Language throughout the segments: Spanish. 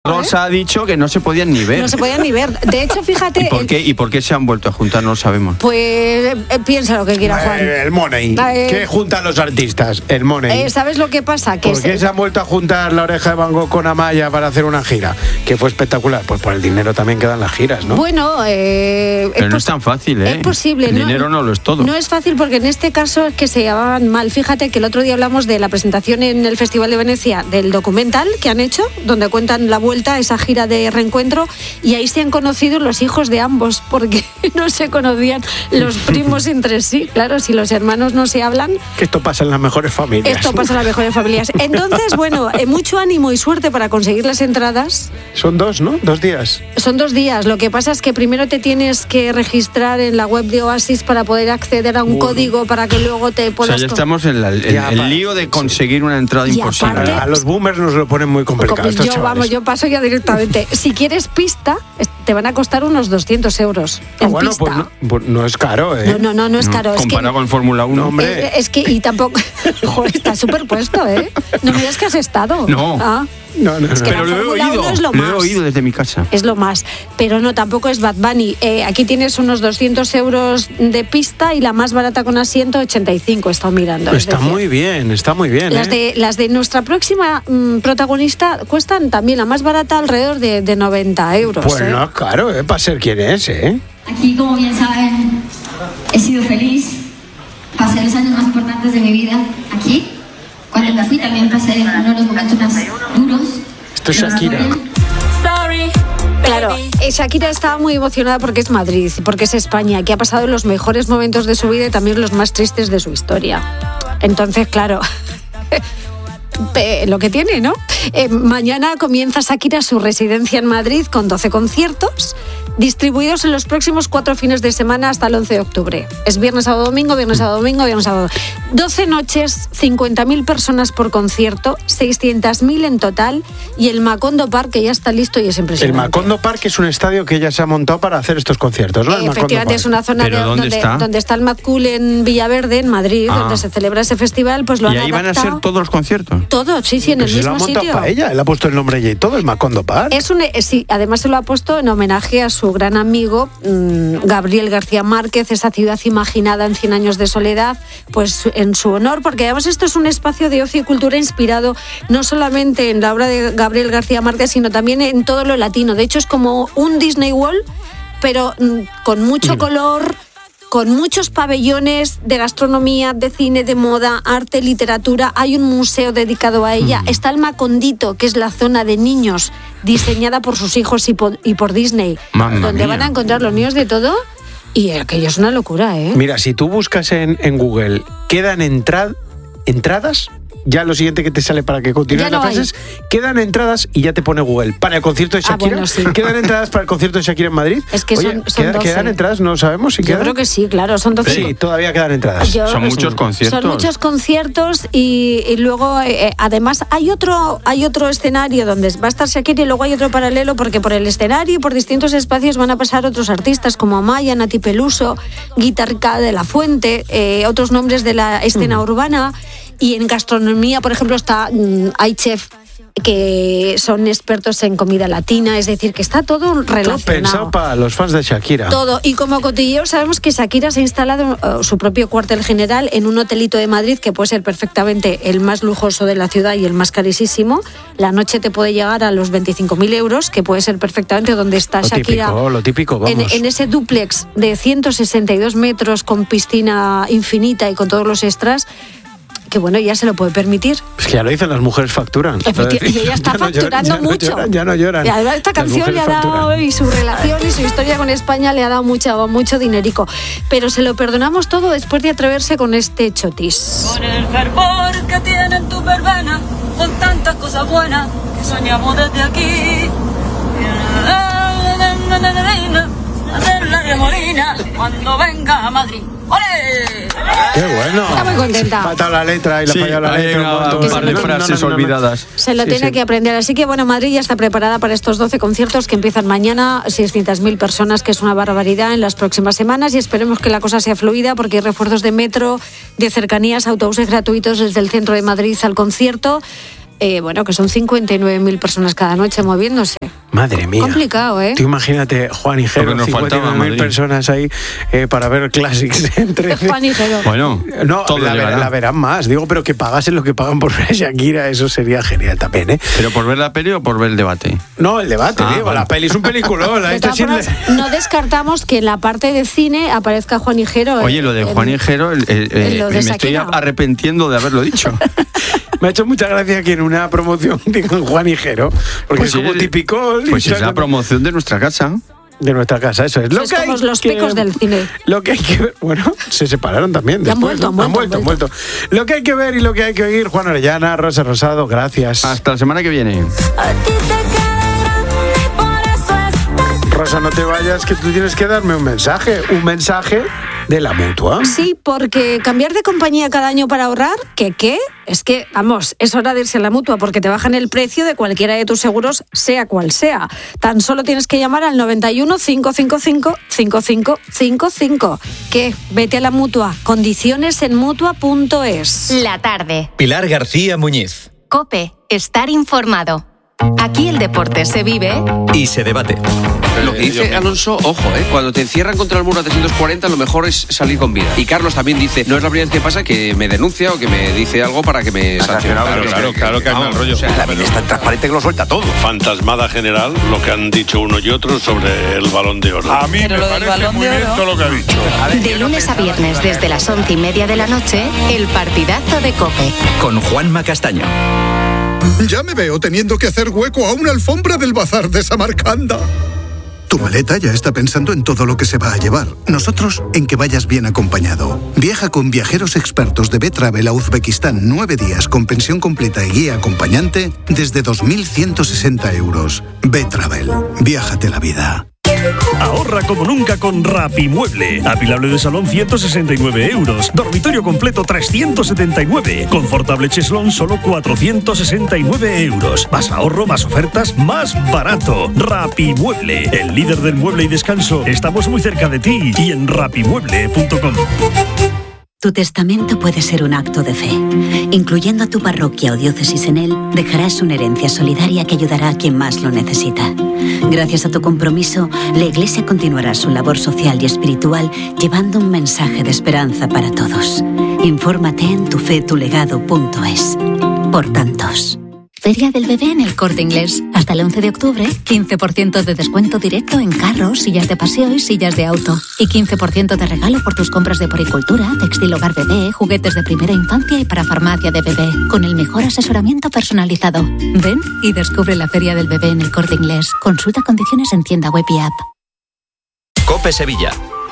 Rosa ha dicho que no se podían ni ver. No se podían ni ver. De hecho, fíjate... ¿Y por qué se han vuelto a juntar? No lo sabemos. Pues piensa lo que quiera, Juan. El money. ¿Qué juntan los artistas? El money. ¿Sabes lo que pasa? Que ¿Por qué se han vuelto a juntar La Oreja de Van Gogh con Amaya para hacer una gira? Que fue espectacular. Pues por el dinero también quedan las giras, ¿no? Bueno, pero no es tan fácil, ¿eh? Es posible. El dinero no lo es todo. No es fácil porque en este caso es que se llamaban mal. Fíjate que el otro día hablamos de la presentación en el Festival de Venecia del documental que han hecho, donde cuentan la vuelta a esa gira de reencuentro, y ahí se han conocido los hijos de ambos, porque no se conocían los primos entre sí. Claro, si los hermanos no se hablan... Que esto pasa en las mejores familias. Esto pasa en las mejores familias. Entonces, bueno, mucho ánimo y suerte para conseguir las entradas. Son 2, ¿no? 2 días. Son 2 días. Lo que pasa es que primero te tienes que registrar en la web de Oasis para poder acceder a un código para que luego te puedas... O sea, ya estamos en el lío de conseguir una entrada imposible. Aparte, a los boomers nos lo ponen muy complicado. Yo paso ya directamente. Si quieres pista, te van a costar unos 200 euros. Bueno, pista. Pues no es caro, ¿eh? No es caro. Comparado con Fórmula 1. Hombre. Es que, y tampoco... Joder, está superpuesto, ¿eh? No me digas que has estado. No. No. Es que pero lo he oído desde mi casa. Es lo más. Pero no, tampoco es Bad Bunny. Aquí tienes unos 200 euros de pista y la más barata con asiento, 85. He estado mirando. Está muy bien. Las de nuestra próxima protagonista cuestan también, la más barata, alrededor de 90 euros. Pues no es caro, para ser quien es, ¿eh? Aquí, como bien saben, he sido feliz. Pasé los años más importantes de mi vida aquí. Cuando me fui también pasé uno de los momentos más duros. Esto es Shakira. Claro, Shakira estaba muy emocionada porque es Madrid, porque es España, que ha pasado los mejores momentos de su vida y también los más tristes de su historia. Entonces, claro... lo que tiene, ¿no? Mañana comienza Shakira su residencia en Madrid con 12 conciertos distribuidos en los próximos 4 fines de semana hasta el 11 de octubre. Es viernes, sábado, domingo, viernes, sábado, domingo, viernes, sábado. 12 noches, 50.000 personas por concierto, 600.000 en total, y el Macondo Park, que ya está listo y es impresionante. El Macondo Park es un estadio que ella se ha montado para hacer estos conciertos, ¿no? Efectivamente, es una zona donde está el Mad Cool en Villaverde, en Madrid, donde se celebra ese festival, pues lo han adaptado. ¿Y ahí van a ser todos los conciertos? Todos, sí, en el mismo sitio. Para ella, él ha puesto el nombre ella y todo, el Macondo Park. Sí, además se lo ha puesto en homenaje a su gran amigo Gabriel García Márquez, esa ciudad imaginada en 100 años de soledad, pues en su honor, porque además esto es un espacio de ocio y cultura inspirado no solamente en la obra de Gabriel García Márquez, sino también en todo lo latino. De hecho, es como un Disney World, pero con mucho color, con muchos pabellones de gastronomía, de cine, de moda, arte, literatura. Hay un museo dedicado a ella. Está el Macondito, que es la zona de niños diseñada por sus hijos y por Disney, donde van a encontrar los niños de todo. Y aquello es una locura, ¿eh? Mira, si tú buscas en Google, quedan entradas... Ya lo siguiente que te sale para que continúes la frase es: quedan entradas, y ya te pone Google para el concierto de Shakira. Bueno, sí. ¿Quedan entradas para el concierto de Shakira en Madrid? Es que son 12. ¿Quedan entradas? No sabemos si quedan. Yo creo que sí, claro, son 12. Sí, todavía quedan entradas. Son muchos conciertos. Son muchos conciertos y luego además hay otro escenario donde va a estar Shakira, y luego hay otro paralelo, porque por el escenario y por distintos espacios van a pasar otros artistas como Amaya, Nati Peluso, Guitarrica de la Fuente, otros nombres de la escena urbana. Y en gastronomía, por ejemplo, hay chef que son expertos en comida latina, es decir, que está todo relacionado. Todo pensado para los fans de Shakira. Todo. Y como cotilleo sabemos que Shakira se ha instalado su propio cuartel general en un hotelito de Madrid que puede ser perfectamente el más lujoso de la ciudad y el más carísimo. La noche te puede llegar a los 25.000 euros, que puede ser perfectamente donde está Shakira. Lo típico, vamos. En ese dúplex de 162 metros con piscina infinita y con todos los extras, que bueno, ya se lo puede permitir. Es que ya lo dicen, las mujeres facturan. Y ella está facturando mucho. Ya no lloran. Y además esta canción le ha dado, y su relación y su historia con España le ha dado mucho dinerico. Pero se lo perdonamos todo después de atreverse con este chotis. Con el fervor que tiene en tu verbena, con tantas cosas buenas que soñamos desde aquí. Hacer la remolina cuando venga a Madrid. ¡Olé! ¡Qué bueno! Está muy contenta. Falta la letra y le falla la letra. Un par de frases olvidadas. Se lo tiene que aprender. Así que bueno, Madrid ya está preparada para estos 12 conciertos que empiezan mañana. 600.000 personas, que es una barbaridad en las próximas semanas, y esperemos que la cosa sea fluida, porque hay refuerzos de metro, de cercanías, autobuses gratuitos desde el centro de Madrid al concierto. bueno, que son 59.000 personas cada noche moviéndose. Madre mía. Complicado, ¿eh? Tú imagínate, Juan y Jero, 59.000 personas ahí para ver Classics entre Juan y Jero. Bueno, no, la verán más. Digo, pero que pagasen lo que pagan por ver a Shakira, eso sería genial también, ¿eh? ¿Pero por ver la peli o por ver el debate? No, el debate, digo, vale. La peli es un peliculón. De todas formas, no descartamos que en la parte de cine aparezca Juan y Jero. Oye, lo de Juan y Jero, me estoy arrepintiendo de haberlo dicho. Me ha hecho mucha gracia que en una promoción digan Juan y Jero, porque es como típico. Pues es la promoción de nuestra casa. De nuestra casa, eso es. Lo que somos los picos del cine. Lo que hay que ver, bueno, se separaron también. Después, han vuelto. Lo que hay que ver y lo que hay que oír, Juan Orellana, Rosa Rosado, gracias. Hasta la semana que viene. Rosa, no te vayas, que tú tienes que darme un mensaje de la Mutua. Sí, porque cambiar de compañía cada año para ahorrar, ¿qué? Es que, vamos, es hora de irse a la Mutua porque te bajan el precio de cualquiera de tus seguros, sea cual sea. Tan solo tienes que llamar al 91 555 5555. ¿Qué? Vete a la Mutua. Condiciones en Mutua.es. La tarde. Pilar García Muñiz. COPE. Estar informado. Aquí el deporte se vive y se debate. Lo que dice Alonso, ojo, cuando te encierran contra el muro a 340, lo mejor es salir con vida. Y Carlos también dice, no es la primera vez que pasa que me denuncia o que me dice algo para que me sancione. Claro que hay mal rollo. La vida es tan transparente que lo suelta todo. Fantasmada general, lo que han dicho uno y otro sobre el Balón de Oro. A mí me parece muy bien todo lo que ha dicho. De lunes a viernes, desde las 11:30 de la noche, el partidazo de COPE. Con Juanma Castaño. Ya me veo teniendo que hacer hueco a una alfombra del bazar de Samarcanda. Tu maleta ya está pensando en todo lo que se va a llevar. Nosotros en que vayas bien acompañado. Viaja con viajeros expertos de B-Travel a Uzbekistán 9 días con pensión completa y guía acompañante desde 2.160 euros. B-Travel. Viájate la vida. Ahorra como nunca con Rapimueble. Apilable de salón 169 euros. Dormitorio completo 379. Confortable cheslón solo 469 euros. Más ahorro, más ofertas, más barato. Rapimueble, el líder del mueble y descanso. Estamos muy cerca de ti y en rapimueble.com. Tu testamento puede ser un acto de fe. Incluyendo a tu parroquia o diócesis en él, dejarás una herencia solidaria que ayudará a quien más lo necesita. Gracias a tu compromiso, la Iglesia continuará su labor social y espiritual llevando un mensaje de esperanza para todos. Infórmate en tufetulegado.es. Por tantos. Feria del Bebé en El Corte Inglés. Hasta el 11 de octubre, 15% de descuento directo en carros, sillas de paseo y sillas de auto. Y 15% de regalo por tus compras de poricultura, textil hogar bebé, juguetes de primera infancia y para farmacia de bebé. Con el mejor asesoramiento personalizado. Ven y descubre la Feria del Bebé en El Corte Inglés. Consulta condiciones en tienda web y app. COPE Sevilla.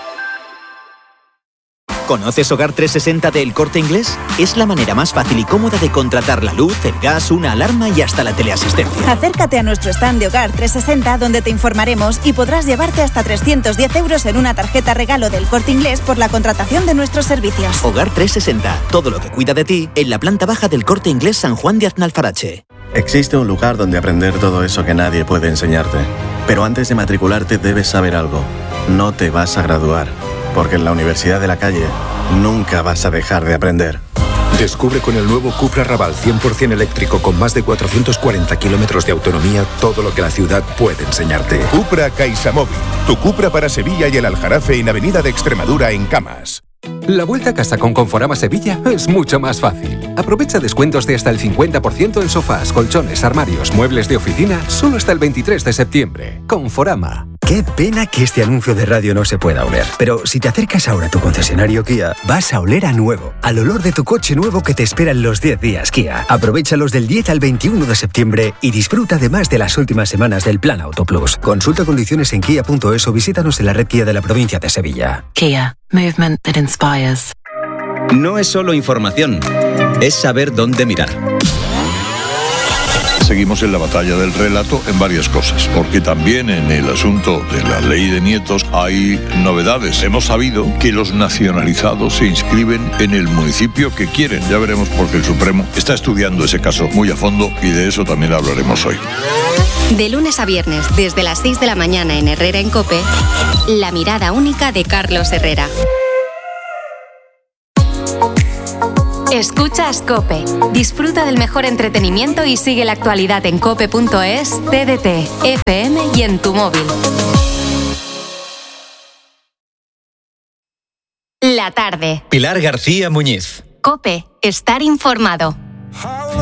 ¿Conoces Hogar 360 de El Corte Inglés? Es la manera más fácil y cómoda de contratar la luz, el gas, una alarma y hasta la teleasistencia. Acércate a nuestro stand de Hogar 360 donde te informaremos y podrás llevarte hasta 310 euros en una tarjeta regalo del Corte Inglés por la contratación de nuestros servicios. Hogar 360, todo lo que cuida de ti en la planta baja del Corte Inglés San Juan de Aznalfarache. Existe un lugar donde aprender todo eso que nadie puede enseñarte. Pero antes de matricularte debes saber algo. No te vas a graduar. Porque en la Universidad de la Calle nunca vas a dejar de aprender. Descubre con el nuevo Cupra Raval 100% eléctrico con más de 440 kilómetros de autonomía todo lo que la ciudad puede enseñarte. Cupra CaixaMóvil, tu Cupra para Sevilla y el Aljarafe en Avenida de Extremadura en Camas. La vuelta a casa con Conforama Sevilla es mucho más fácil. Aprovecha descuentos de hasta el 50% en sofás, colchones, armarios, muebles de oficina, solo hasta el 23 de septiembre. Conforama. Qué pena que este anuncio de radio no se pueda oler. Pero si te acercas ahora a tu concesionario Kia, vas a oler a nuevo. Al olor de tu coche nuevo que te espera en los 10 días Kia. Aprovéchalos del 10 al 21 de septiembre y disfruta además de las últimas semanas del Plan Auto Plus. Consulta condiciones en kia.es o visítanos en la red Kia de la provincia de Sevilla. Kia. Movement that inspires. No es solo información, es saber dónde mirar. Seguimos en la batalla del relato en varias cosas, porque también en el asunto de la ley de nietos hay novedades. Hemos sabido que los nacionalizados se inscriben en el municipio que quieren. Ya veremos porque el Supremo está estudiando ese caso muy a fondo y de eso también hablaremos hoy. De lunes a viernes, desde las 6 de la mañana en Herrera en COPE, la mirada única de Carlos Herrera. Escuchas COPE. Disfruta del mejor entretenimiento y sigue la actualidad en cope.es, TDT, FM y en tu móvil. La tarde. Pilar García Muñiz. COPE. Estar informado.